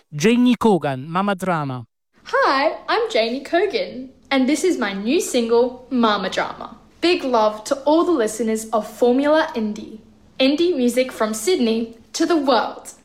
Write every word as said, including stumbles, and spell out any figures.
Janie Cogan, Mama Drama. Hi, I'm Janie Cogan, and this is my new single, Mama Drama. Big love to all the listeners of Formula Indie. Indie music from Sydney to the world.